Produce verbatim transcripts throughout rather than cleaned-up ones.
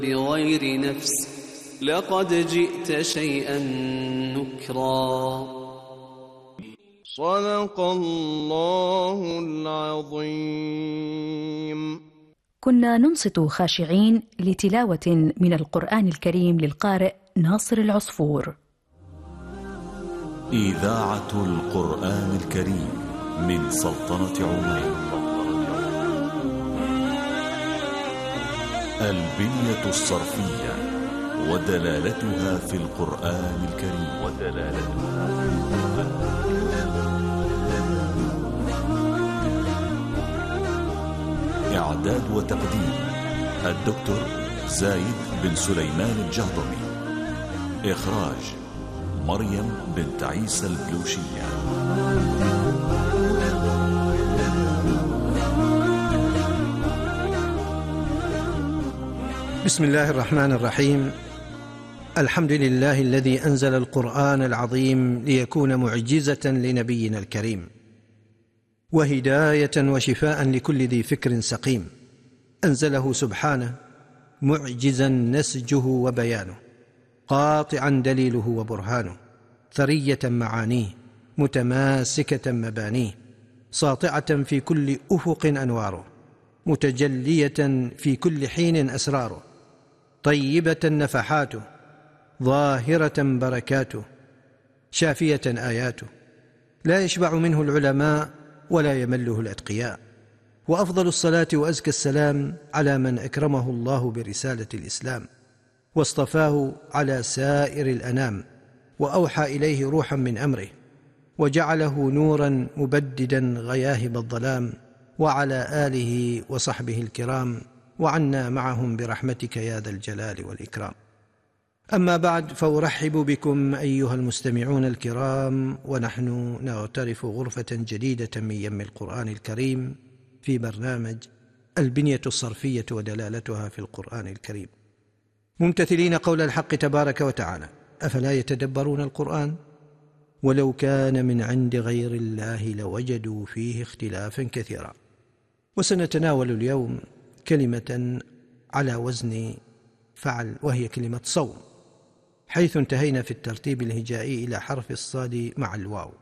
بغير نفس لقد جئت شيئا نكرا. صدق الله العظيم. كنا ننصت خاشعين لتلاوة من القرآن الكريم للقارئ ناصر العصفور. إذاعة القرآن الكريم من سلطنة عمان. البنية الصرفية ودلالتها في القرآن الكريم ودلالتها في القرآن الكريم. إعداد وتقديم الدكتور زايد بن سليمان الجهضمي. إخراج مريم بنت عيسى البلوشية. بسم الله الرحمن الرحيم. الحمد لله الذي أنزل القرآن العظيم ليكون معجزة لنبينا الكريم وهداية وشفاء لكل ذي فكر سقيم. أنزله سبحانه معجزا نسجه وبيانه، قاطعا دليله وبرهانه، ثرية معانيه، متماسكة مبانيه، ساطعة في كل أفق أنواره، متجلية في كل حين أسراره، طيبة نفحاته، ظاهرة بركاته، شافية آياته، لا يشبع منه العلماء ولا يمله الأتقياء. وأفضل الصلاة وأزكى السلام على من أكرمه الله برسالة الإسلام واصطفاه على سائر الأنام، وأوحى إليه روحا من أمره، وجعله نورا مبددا غياهب الظلام، وعلى آله وصحبه الكرام، وعنا معهم برحمتك يا ذا الجلال والإكرام. أما بعد، فأرحب بكم أيها المستمعون الكرام، ونحن نغترف غرفة جديدة من يم القرآن الكريم في برنامج البنية الصرفية ودلالتها في القرآن الكريم، ممتثلين قول الحق تبارك وتعالى: أفلا يتدبرون القرآن ولو كان من عند غير الله لوجدوا فيه اختلافا كثيرا. وسنتناول اليوم كلمة على وزن فعل، وهي كلمة صوم، حيث انتهينا في الترتيب الهجائي إلى حرف الصاد مع الواو،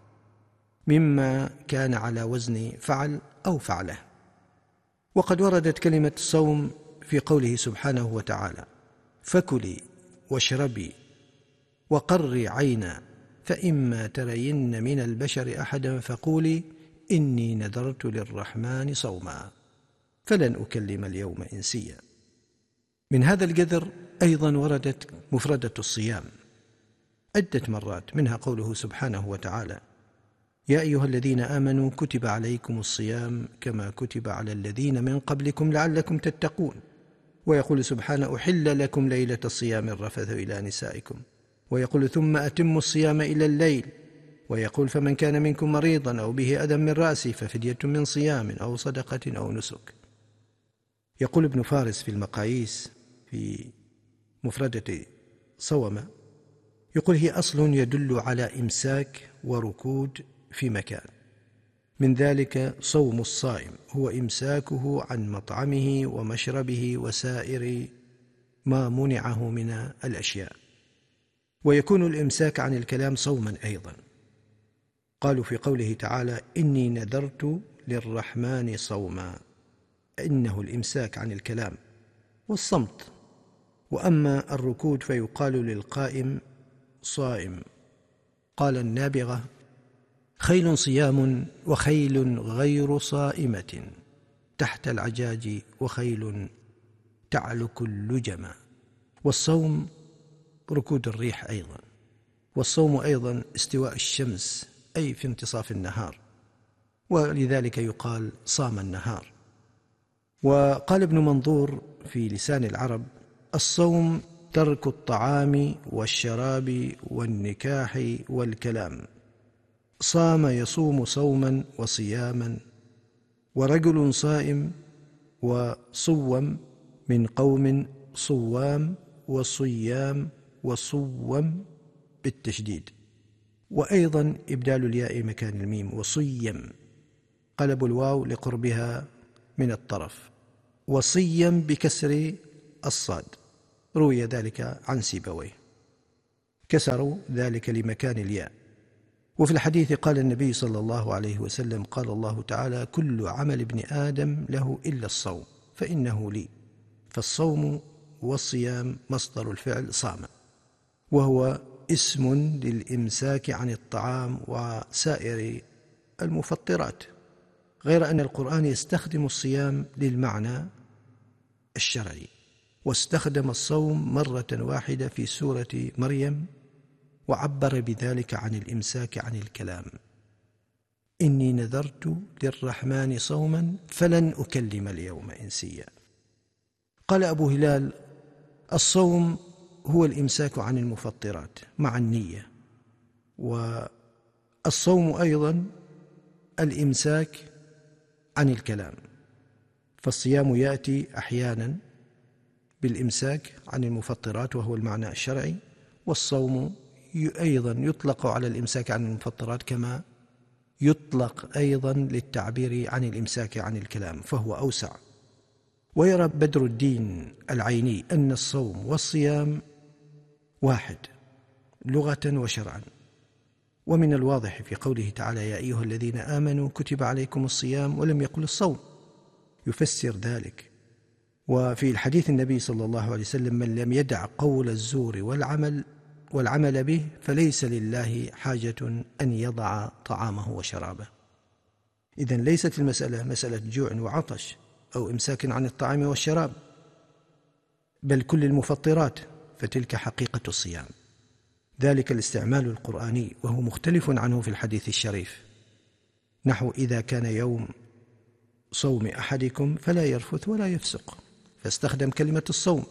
مما كان على وزن فعل أو فعله. وقد وردت كلمة الصوم في قوله سبحانه وتعالى: فكلي واشربي وقري عينا فإما ترين من البشر أحدا فقولي إني نذرت للرحمن صوما فلن أكلم اليوم إنسيا. من هذا الجذر أيضا وردت مفردة الصيام عدة مرات، منها قوله سبحانه وتعالى: يا أيها الذين آمنوا كتب عليكم الصيام كما كتب على الذين من قبلكم لعلكم تتقون. ويقول سبحانه: أحل لكم ليلة الصيام الرفث إلى نسائكم. ويقول: ثم أتموا الصيام إلى الليل. ويقول: فمن كان منكم مريضا أو به أذى من رأسه ففدية من صيام أو صدقة أو نسك. يقول ابن فارس في المقاييس في مفردة صوم، يقول: هي أصل يدل على إمساك وركود في مكان، من ذلك صوم الصائم هو إمساكه عن مطعمه ومشربه وسائر ما منعه من الأشياء. ويكون الإمساك عن الكلام صوما أيضا. قالوا في قوله تعالى: إني نذرت للرحمن صوما، إنه الإمساك عن الكلام والصمت. وأما الركود فيقال للقائم صائم. قال النابغة: خيل صيام وخيل غير صائمة تحت العجاج وخيل تعلك اللجم. والصوم ركود الريح أيضا. والصوم أيضا استواء الشمس، أي في انتصاف النهار، ولذلك يقال صام النهار. وقال ابن منظور في لسان العرب: الصوم ترك الطعام والشراب والنكاح والكلام. صام يصوم صوما وصياما. ورجل صائم وصوم من قوم صوام وصيام وصوم بالتشديد. وأيضا إبدال الياء مكان الميم، وصيم قلب الواو لقربها من الطرف، وصيم بكسر الصاد. روي ذلك عن سيبويه، كسروا ذلك لمكان الياء. وفي الحديث قال النبي صلى الله عليه وسلم: قال الله تعالى: كل عمل ابن آدم له إلا الصوم فإنه لي. فالصوم والصيام مصدر الفعل صام، وهو اسم للإمساك عن الطعام وسائر المفطرات، غير أن القرآن يستخدم الصيام للمعنى الشرعي، واستخدم الصوم مرة واحدة في سورة مريم، وعبر بذلك عن الإمساك عن الكلام: إني نذرت للرحمن صوما فلن أكلم اليوم إنسيا. قال أبو هلال: الصوم هو الإمساك عن المفطرات مع النية، والصوم أيضا الإمساك عن الكلام، فالصيام يأتي أحيانا بالإمساك عن المفطرات وهو المعنى الشرعي، والصوم أيضا يطلق على الإمساك عن المفطرات كما يطلق أيضا للتعبير عن الإمساك عن الكلام، فهو أوسع. ويرى بدر الدين العيني أن الصوم والصيام واحد لغة وشرعا، ومن الواضح في قوله تعالى: يا أيها الذين آمنوا كتب عليكم الصيام، ولم يقل الصوم، يفسر ذلك. وفي الحديث النبي صلى الله عليه وسلم: من لم يدع قول الزور والعمل والعمل به فليس لله حاجة أن يضع طعامه وشرابه. إذن ليست المسألة مسألة جوع وعطش أو إمساك عن الطعام والشراب، بل كل المفطرات، فتلك حقيقة الصيام. ذلك الاستعمال القرآني، وهو مختلف عنه في الحديث الشريف، نحو: إذا كان يوم صوم أحدكم فلا يرفث ولا يفسق، فاستخدم كلمة الصوم.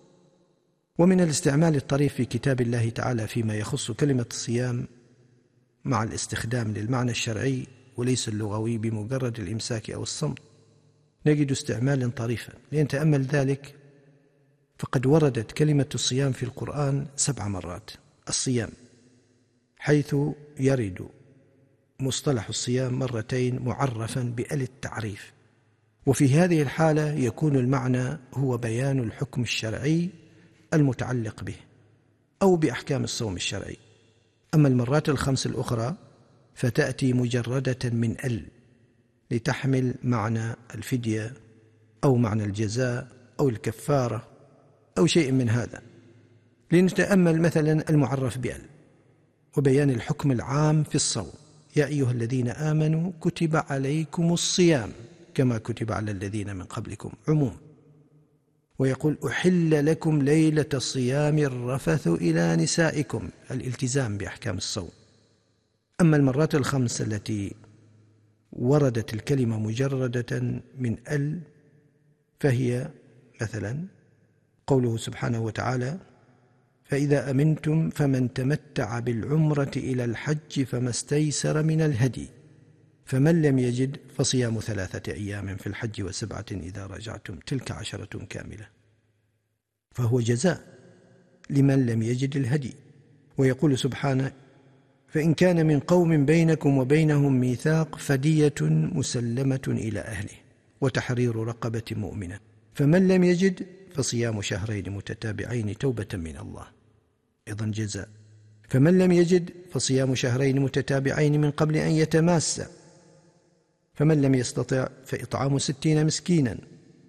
ومن الاستعمال الطريف في كتاب الله تعالى فيما يخص كلمة الصيام مع الاستخدام للمعنى الشرعي وليس اللغوي بمجرد الإمساك أو الصمت، نجد استعمالا طريفا. لنتأمل ذلك، فقد وردت كلمة الصيام في القرآن سبع مرات، الصيام، حيث يرد مصطلح الصيام مرتين معرفا بأل التعريف، وفي هذه الحالة يكون المعنى هو بيان الحكم الشرعي المتعلق به أو بأحكام الصوم الشرعي. أما المرات الخمس الأخرى فتأتي مجردة من ال، لتحمل معنى الفدية أو معنى الجزاء أو الكفارة أو شيء من هذا. لنتأمل مثلا المعرف بأل وبيان الحكم العام في الصوم: يا أيها الذين آمنوا كتب عليكم الصيام كما كتب على الذين من قبلكم، عموم. ويقول: أحل لكم ليلة الصيام الرفث إلى نسائكم، الالتزام بأحكام الصوم. أما المرات الخمس التي وردت الكلمة مجردة من ال، فهي مثلا قوله سبحانه وتعالى: فإذا أمنتم فمن تمتع بالعمرة إلى الحج فما استيسر من الهدي، فمن لم يجد فصيام ثلاثة أيام في الحج وسبعة إذا رجعتم، تلك عشرة كاملة. فهو جزاء لمن لم يجد الهدي. ويقول سبحانه: فإن كان من قوم بينكم وبينهم ميثاق فدية مسلمة إلى أهله وتحرير رقبة مؤمنة، فمن لم يجد فصيام شهرين متتابعين توبة من الله، أيضا جزاء. فمن لم يجد فصيام شهرين متتابعين من قبل أن يتماسا، فمن لم يستطع فإطعام ستين مسكينا،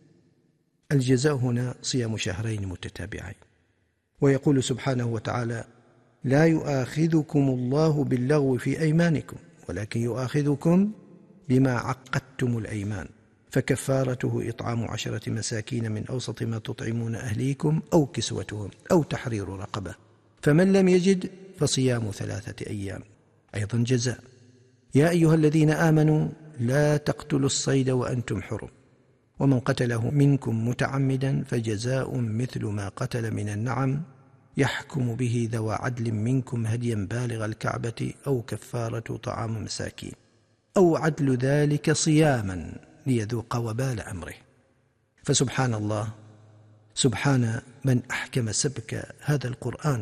الجزاء هنا صيام شهرين متتابعين. ويقول سبحانه وتعالى: لا يؤاخذكم الله باللغو في أيمانكم ولكن يؤاخذكم بما عقدتم الأيمان، فكفارته إطعام عشرة مساكين من أوسط ما تطعمون أهليكم أو كسوتهم أو تحرير رقبة، فمن لم يجد فصيام ثلاثة أيام، أيضا جزاء. يا أيها الذين آمنوا لا تقتلوا الصيد وأنتم حرم، ومن قتله منكم متعمدا فجزاء مثل ما قتل من النعم يحكم به ذوى عدل منكم هديا بالغ الكعبة أو كفارة طعام مساكين أو عدل ذلك صياما ليذوق وبال أمره. فسبحان الله، سبحان من أحكم سبك هذا القرآن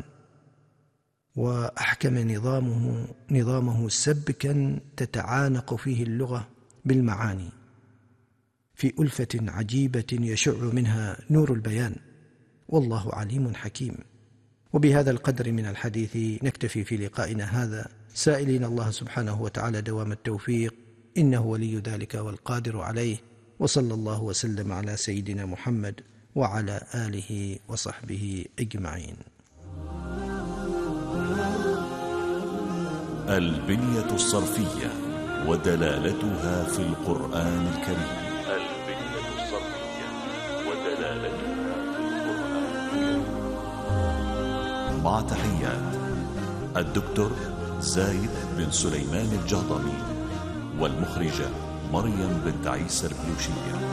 وأحكم نظامه نظامه سبكا تتعانق فيه اللغة بالمعاني في ألفة عجيبة يشع منها نور البيان، والله عليم حكيم. وبهذا القدر من الحديث نكتفي في لقائنا هذا، سائلين الله سبحانه وتعالى دوام التوفيق، إنه ولي ذلك والقادر عليه. وصلى الله وسلم على سيدنا محمد وعلى آله وصحبه أجمعين. البنية الصرفية ودلالتها في القرآن الكريم. البنية الصرفية ودلالتها في القرآن الكريم. مع تحيات الدكتور زايد بن سليمان الجهضمي والمخرجة مريم بنت عيسى البلوشية.